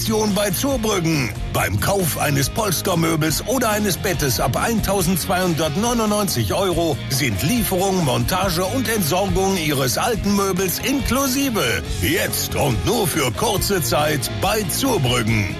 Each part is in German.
Aktion bei Zurbrüggen. Beim Kauf eines Polstermöbels oder eines Bettes ab 1.299 € sind Lieferung, Montage und Entsorgung Ihres alten Möbels inklusive. Jetzt und nur für kurze Zeit bei Zurbrüggen.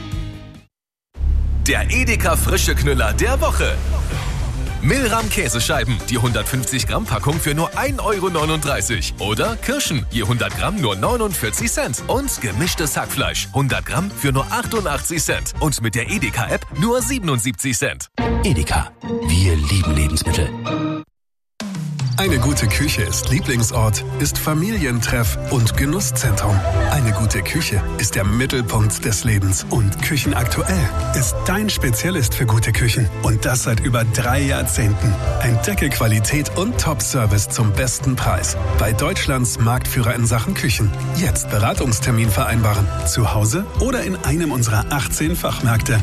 Der Edeka frische Knüller der Woche. Milram Käsescheiben, die 150 Gramm Packung für nur 1,39 €. Oder Kirschen, je 100 Gramm nur 49 Cent. Und gemischtes Hackfleisch, 100 Gramm für nur 88 Cent. Und mit der Edeka-App nur 77 Cent. Edeka, wir lieben Lebensmittel. Eine gute Küche ist Lieblingsort, ist Familientreff und Genusszentrum. Eine gute Küche ist der Mittelpunkt des Lebens. Und Küchenaktuell ist dein Spezialist für gute Küchen. Und das seit über 3 Jahrzehnten. Entdecke Qualität und Top-Service zum besten Preis. Bei Deutschlands Marktführer in Sachen Küchen. Jetzt Beratungstermin vereinbaren. Zu Hause oder in einem unserer 18 Fachmärkte.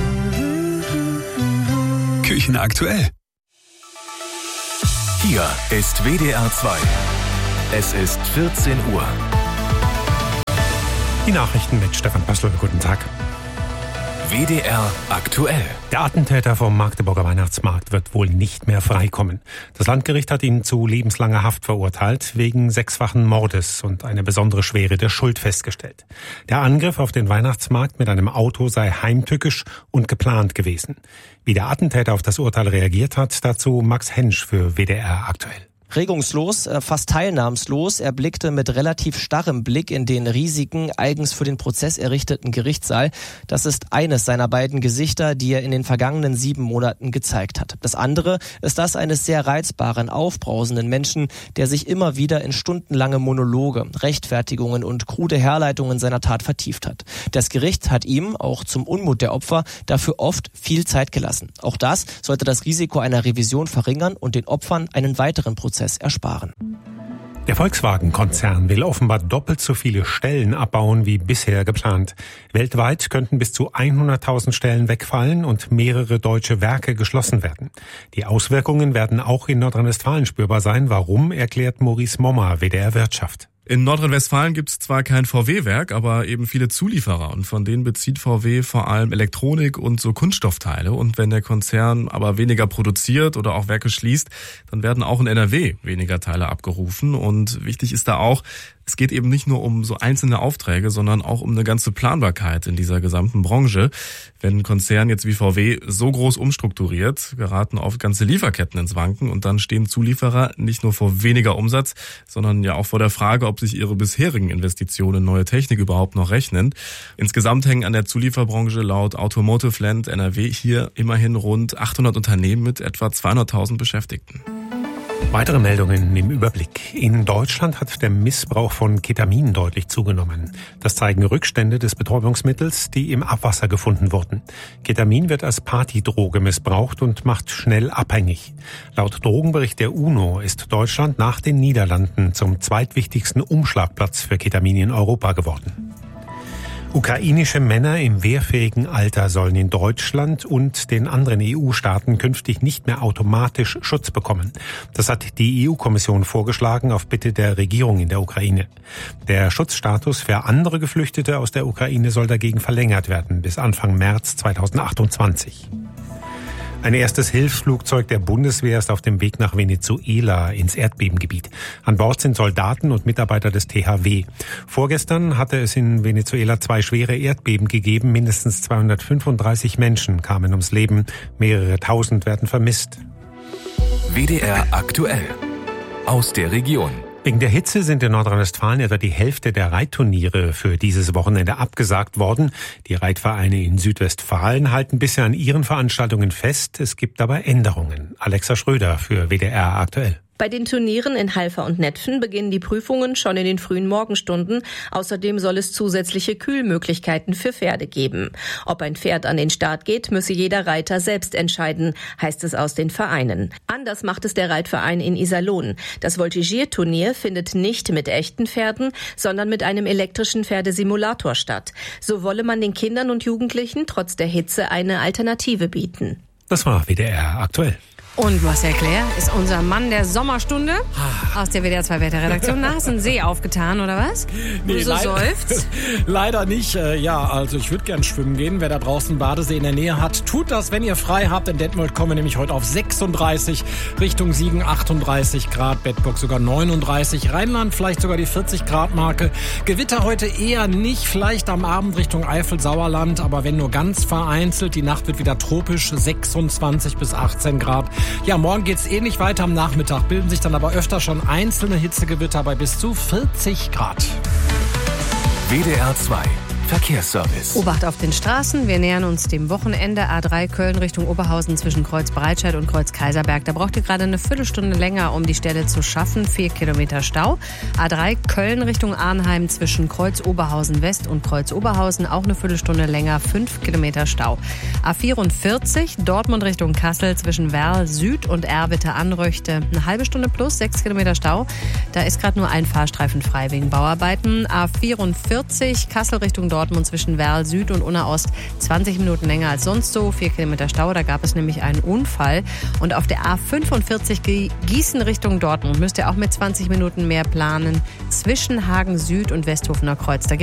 Küchenaktuell. Hier ist WDR 2. Es ist 14 Uhr. Die Nachrichten mit Stefan Pössl. Guten Tag. WDR aktuell. Der Attentäter vom Magdeburger Weihnachtsmarkt wird wohl nicht mehr freikommen. Das Landgericht hat ihn zu lebenslanger Haft verurteilt, wegen 6-fachen Mordes und eine besondere Schwere der Schuld festgestellt. Der Angriff auf den Weihnachtsmarkt mit einem Auto sei heimtückisch und geplant gewesen. Wie der Attentäter auf das Urteil reagiert hat, dazu Max Hensch für WDR aktuell. Regungslos, fast teilnahmslos. Er blickte mit relativ starrem Blick in den riesigen, eigens für den Prozess errichteten Gerichtssaal. Das ist eines seiner beiden Gesichter, die er in den vergangenen 7 Monaten gezeigt hat. Das andere ist das eines sehr reizbaren, aufbrausenden Menschen, der sich immer wieder in stundenlange Monologe, Rechtfertigungen und krude Herleitungen seiner Tat vertieft hat. Das Gericht hat ihm, auch zum Unmut der Opfer, dafür oft viel Zeit gelassen. Auch das sollte das Risiko einer Revision verringern und den Opfern einen weiteren Prozess ersparen. Der Volkswagen-Konzern will offenbar doppelt so viele Stellen abbauen wie bisher geplant. Weltweit könnten bis zu 100.000 Stellen wegfallen und mehrere deutsche Werke geschlossen werden. Die Auswirkungen werden auch in Nordrhein-Westfalen spürbar sein. Warum, erklärt Maurice Mommer, WDR Wirtschaft. In Nordrhein-Westfalen gibt es zwar kein VW-Werk, aber eben viele Zulieferer. Und von denen bezieht VW vor allem Elektronik und so Kunststoffteile. Und wenn der Konzern aber weniger produziert oder auch Werke schließt, dann werden auch in NRW weniger Teile abgerufen. Und wichtig ist da auch, es geht eben nicht nur um so einzelne Aufträge, sondern auch um eine ganze Planbarkeit in dieser gesamten Branche. Wenn ein Konzern jetzt wie VW so groß umstrukturiert, geraten oft ganze Lieferketten ins Wanken und dann stehen Zulieferer nicht nur vor weniger Umsatz, sondern ja auch vor der Frage, ob sich ihre bisherigen Investitionen in neue Technik überhaupt noch rechnen. Insgesamt hängen an der Zulieferbranche laut Automotive Land NRW hier immerhin rund 800 Unternehmen mit etwa 200.000 Beschäftigten. Weitere Meldungen im Überblick. In Deutschland hat der Missbrauch von Ketamin deutlich zugenommen. Das zeigen Rückstände des Betäubungsmittels, die im Abwasser gefunden wurden. Ketamin wird als Partydroge missbraucht und macht schnell abhängig. Laut Drogenbericht der UNO ist Deutschland nach den Niederlanden zum zweitwichtigsten Umschlagplatz für Ketamin in Europa geworden. Ukrainische Männer im wehrfähigen Alter sollen in Deutschland und den anderen EU-Staaten künftig nicht mehr automatisch Schutz bekommen. Das hat die EU-Kommission vorgeschlagen auf Bitte der Regierung in der Ukraine. Der Schutzstatus für andere Geflüchtete aus der Ukraine soll dagegen verlängert werden bis Anfang März 2028. Ein erstes Hilfsflugzeug der Bundeswehr ist auf dem Weg nach Venezuela ins Erdbebengebiet. An Bord sind Soldaten und Mitarbeiter des THW. Vorgestern hatte es in Venezuela 2 schwere Erdbeben gegeben. Mindestens 235 Menschen kamen ums Leben. Mehrere tausend werden vermisst. WDR aktuell. Aus der Region. Wegen der Hitze sind in Nordrhein-Westfalen etwa die Hälfte der Reitturniere für dieses Wochenende abgesagt worden. Die Reitvereine in Südwestfalen halten bisher an ihren Veranstaltungen fest. Es gibt aber Änderungen. Alexa Schröder für WDR aktuell. Bei den Turnieren in Halver und Netphen beginnen die Prüfungen schon in den frühen Morgenstunden. Außerdem soll es zusätzliche Kühlmöglichkeiten für Pferde geben. Ob ein Pferd an den Start geht, müsse jeder Reiter selbst entscheiden, heißt es aus den Vereinen. Anders macht es der Reitverein in Iserlohn. Das Voltigierturnier findet nicht mit echten Pferden, sondern mit einem elektrischen Pferdesimulator statt. So wolle man den Kindern und Jugendlichen trotz der Hitze eine Alternative bieten. Das war WDR aktuell. Und Marcel Claire ist unser Mann der Sommerstunde aus der WDR 2 Wetterredaktion. Na, hast du einen See aufgetan, oder was? Nee, du so seufzt? Leider nicht. Ja, also ich würde gern schwimmen gehen. Wer da draußen einen Badesee in der Nähe hat, tut das, wenn ihr frei habt. In Detmold kommen wir nämlich heute auf 36, Richtung Siegen 38 Grad, Bedburg sogar 39, Rheinland vielleicht sogar die 40 Grad Marke. Gewitter heute eher nicht, vielleicht am Abend Richtung Eifel, Sauerland, aber wenn nur ganz vereinzelt. Die Nacht wird wieder tropisch, 26 bis 18 Grad. Ja, morgen geht's ähnlich weiter am Nachmittag, bilden sich dann aber öfter schon einzelne Hitzegewitter bei bis zu 40 Grad. WDR 2 Verkehrsservice. Obacht auf den Straßen. Wir nähern uns dem Wochenende. A3 Köln Richtung Oberhausen zwischen Kreuz Breitscheid und Kreuz Kaiserberg. Da braucht ihr gerade eine Viertelstunde länger, um die Stelle zu schaffen. 4 Kilometer Stau. A3 Köln Richtung Arnheim zwischen Kreuz Oberhausen West und Kreuz Oberhausen. Auch eine Viertelstunde länger. 5 Kilometer Stau. A44 Dortmund Richtung Kassel zwischen Werl Süd und Erwitte Anröchte. Eine halbe Stunde plus 6 Kilometer Stau. Da ist gerade nur ein Fahrstreifen frei wegen Bauarbeiten. A44 Kassel Richtung Dortmund zwischen Werl Süd und Unna Ost 20 Minuten länger als sonst so. 4 Kilometer Stau, da gab es nämlich einen Unfall. Und auf der A45 Gießen Richtung Dortmund müsst ihr auch mit 20 Minuten mehr planen zwischen Hagen Süd und Westhofener Kreuz. Da